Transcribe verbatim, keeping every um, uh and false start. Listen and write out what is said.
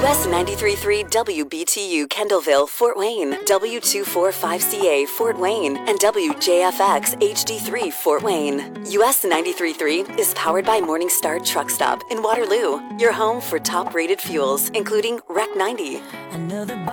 S ninety-three point three W B T U Kendallville, Fort Wayne, W two forty-five C A Fort Wayne, and W J F X H D three Fort Wayne. U S ninety-three point three is powered by Morningstar Truck Stop in Waterloo, your home for top-rated fuels, including R E C ninety.